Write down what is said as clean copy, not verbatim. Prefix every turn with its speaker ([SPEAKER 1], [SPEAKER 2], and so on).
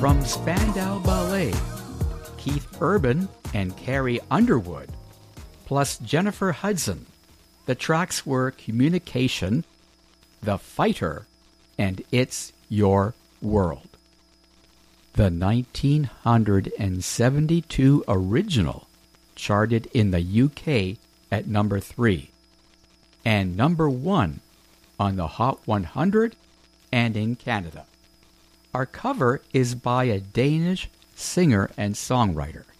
[SPEAKER 1] From Spandau Ballet, Keith Urban and Carrie Underwood, plus Jennifer Hudson. The tracks were Communication, The Fighter, and It's Your World. The 1972 original charted in the UK at number 3 and number 1 on the Hot 100 and in Canada. Our cover is by a Danish singer and songwriter.